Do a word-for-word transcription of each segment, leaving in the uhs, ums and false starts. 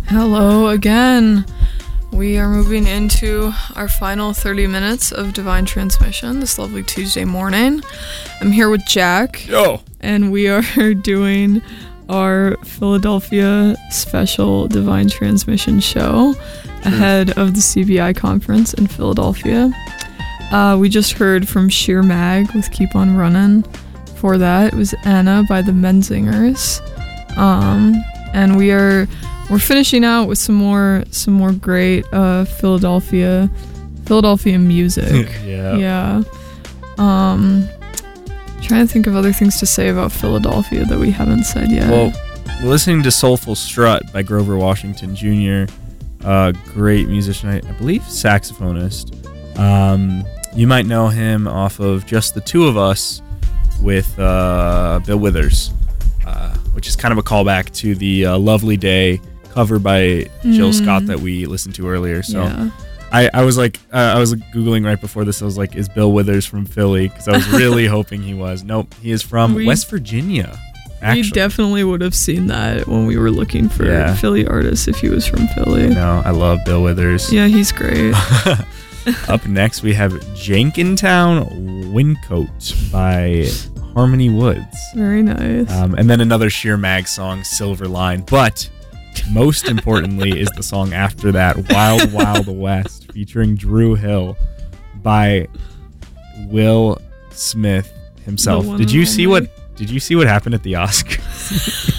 Hello again. We are moving into our final thirty minutes of Divine Transmission this lovely Tuesday morning. I'm here with Jack. Yo. And we are doing our Philadelphia special Divine Transmission show ahead of the C B I conference in Philadelphia. Uh, we just heard from Sheer Mag with Keep On Runnin'. Before that, it was Anna by the Menzingers. Um, and we are we're finishing out with some more some more great uh, Philadelphia Philadelphia music. yeah. Yeah. Um, trying to think of other things to say about Philadelphia that we haven't said yet. Well, we're listening to Soulful Strut by Grover Washington Junior Uh, great musician, I, I believe, saxophonist. Um, you might know him off of Just the Two of Us with uh, Bill Withers, uh, which is kind of a callback to the uh, Lovely Day cover by Jill Mm. Scott that we listened to earlier. So Yeah. I, I was like, uh, I was Googling right before this. I was like, is Bill Withers from Philly? Because I was really hoping he was. Nope, he is from We- West Virginia. Actually. We definitely would have seen that when we were looking for Yeah. Philly artists if he was from Philly. No, I love Bill Withers. Yeah, he's great. Up next, we have Jenkintown Wyncote by Harmony Woods. Very nice. Um, and then another Sheer Mag song, Silver Line. But most importantly is the song after that, Wild Wild West, featuring Drew Hill by Will Smith himself. The one Did you and see only. what did you see what happened at the Oscars?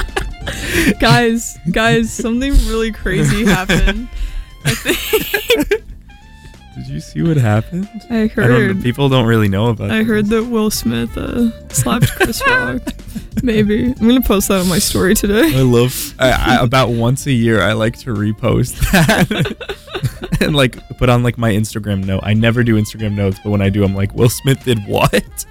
guys, guys, something really crazy happened. I think Did you see what happened? I I heard. don't, people don't really know about I this. heard that Will Smith uh, slapped Chris Rock. Maybe I'm gonna post that on my story today. I love I, I, about once a year I like to repost that and like put on like my Instagram note. I never do Instagram notes, but when I do, I'm like, Will Smith did what?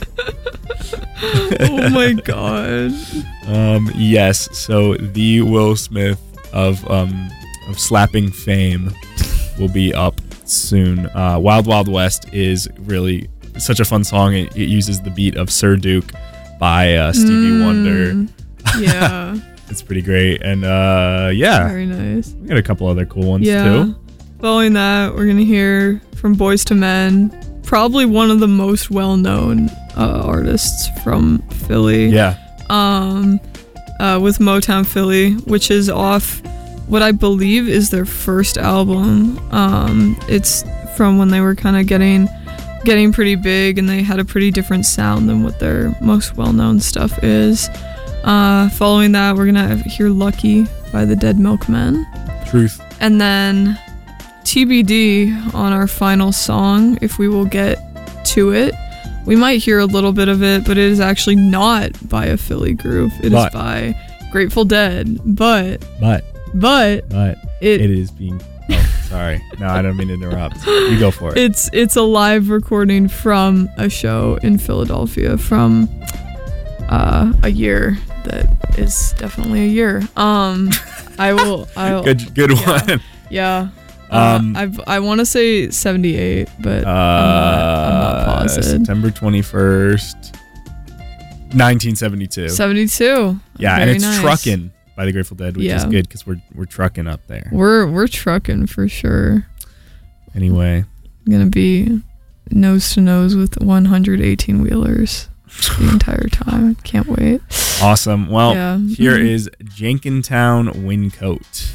Oh my god. Um, yes. So the Will Smith of um of slapping fame will be up soon. Uh, Wild Wild West is really such a fun song. It, it uses the beat of Sir Duke by uh, Stevie Mm, Wonder. Yeah. It's pretty great, and uh, yeah, Very nice. we got a couple other cool ones Yeah. too. Following that, we're gonna hear from Boyz two Men, probably one of the most well-known uh, artists from Philly. Yeah, Um, uh, with Motown Philly, which is off what I believe is their first album. Um, it's from when they were kind of getting getting pretty big, and they had a pretty different sound than what their most well-known stuff is. Uh, following that, we're gonna hear Lucky by the Dead Milkmen. truth. And then T B D on our final song, if we will get to it. We might hear a little bit of it, but it is actually not by a Philly group. It But. is by Grateful Dead. But, But but but it, it is being. Oh, sorry. No, I don't mean to interrupt. You go for it. it's it's a live recording from a show in Philadelphia from uh, a year that is definitely a year. Um, I will. I'll, good good yeah. one. Yeah. Uh, Um, I've, I want to say seventy-eight, but Uh, I'm, not, I'm not positive. September twenty-first, nineteen seventy-two. seventy-two. Yeah, Very and it's nice. Truckin' by the Grateful Dead, which is Yeah. good because we're we're trucking up there. We're we're trucking for sure. Anyway, Gonna be nose to nose with one hundred eighteen wheelers the entire time. Can't wait. awesome. Well, Yeah. here Mhm. is Jenkintown Wyncote.